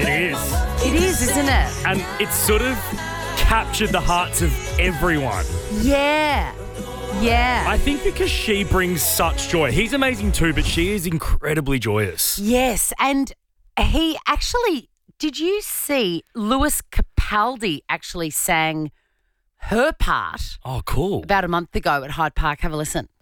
It is. It is, isn't it? And it's sort of captured the hearts of everyone. Yeah. Yeah. I think because she brings such joy. He's amazing too, but she is incredibly joyous. Yes. And he actually, did you see Lewis Capaldi actually sang her part Oh, cool. about a month ago at Hyde Park? Have a listen.